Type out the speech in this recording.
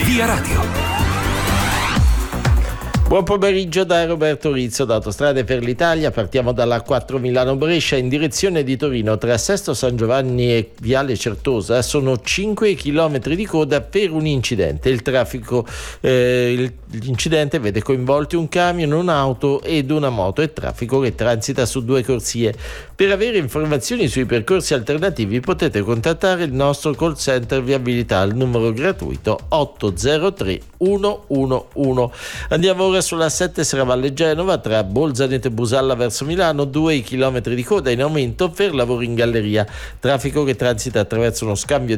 Via Radio. Buon pomeriggio da Roberto Rizzo da Autostrade per l'Italia. Partiamo dalla 4 Milano-Brescia in direzione di Torino. Tra Sesto San Giovanni e Viale Certosa sono 5 chilometri di coda per un incidente. Il traffico, l'incidente vede coinvolti un camion, un'auto ed una moto e traffico che transita su 2 corsie. Per avere informazioni sui percorsi alternativi potete contattare il nostro call center viabilità al numero gratuito 803 111. Andiamo ora sulla 7 Serravalle Genova tra Bolzaneto e Busalla verso Milano, 2 chilometri di coda in aumento per lavori in galleria, traffico che transita attraverso uno scambio